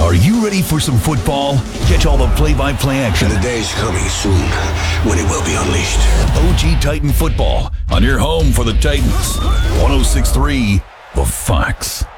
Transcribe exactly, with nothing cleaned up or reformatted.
Are you ready for some football? Catch all the play-by-play action. And the day's coming soon when it will be unleashed. O G Titan Football on your home for the Titans. one oh six point three The Fox.